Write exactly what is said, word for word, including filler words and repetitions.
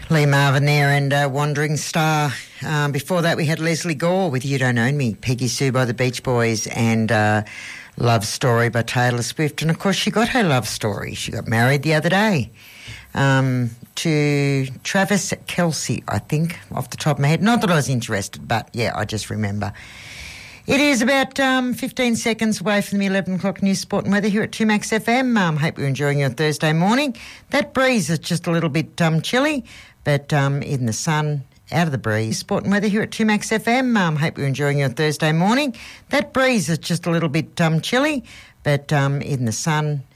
Lee Marvin there and uh, Wandering Star. Um, before that we had Leslie Gore with You Don't Own Me, Peggy Sue by the Beach Boys and uh, Love Story by Taylor Swift. And of course she got her love story. She got married the other day um, to Travis Kelce, I think, off the top of my head. Not that I was interested, but yeah, I just remember. It is about um, fifteen seconds away from the eleven o'clock news, sport and weather here at two Max F M. Um, hope you're enjoying your Thursday morning. That breeze is just a little bit um, chilly, but um, in the sun, out of the breeze. Sport and weather here at two Max F M. Um, hope you're enjoying your Thursday morning. That breeze is just a little bit um, chilly, but um, in the sun,